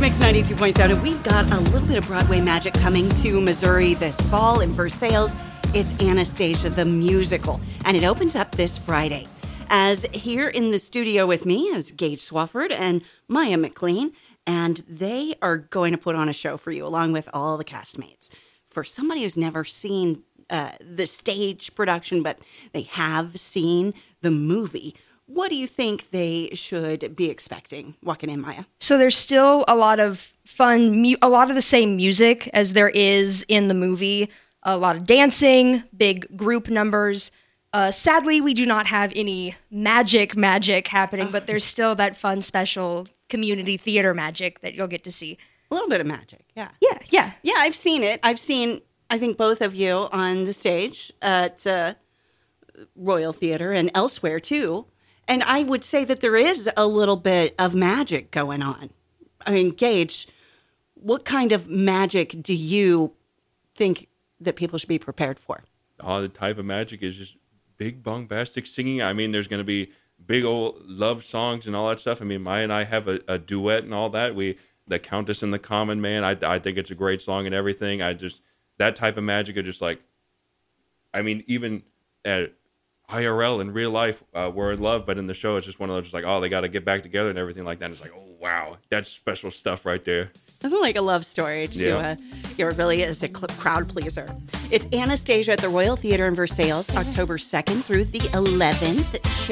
Mix 92.7. We've got a little bit of Broadway magic coming to Missouri this fall in Versailles. It's Anastasia the Musical, and it opens up this Friday. As here in the studio with me is Gage Swafford and Maya McLean, and they are going to put on a show for you along with all the castmates. For somebody who's never seen the stage production, but they have seen the movie, what do you think they should be expecting walking in, Maya? So there's still a lot of fun, a lot of the same music as there is in the movie. A lot of dancing, big group numbers. Sadly, we do not have any magic happening, but there's still that fun, special community theater magic that you'll get to see. A little bit of magic, yeah. Yeah. Yeah, I've seen it. I've seen, I think, both of you on the stage at Royal Theater and elsewhere, too. And I would say that there is a little bit of magic going on. I mean, Gage, what kind of magic do you think that people should be prepared for? The type of magic is just big, bombastic singing. I mean, there's going to be big old love songs and all that stuff. I mean, Maya and I have a duet and all that. The Countess and the Common Man, I think it's a great song and everything. That type of magic are just like, I mean, even at IRL in real life, we're in love, but in the show, it's just one of those, just like, oh, they got to get back together and everything like that. And it's like, oh, wow, that's special stuff right there. Like a love story. It really is a crowd pleaser. It's Anastasia at the Royal Theater in Versailles, October 2nd through the 11th.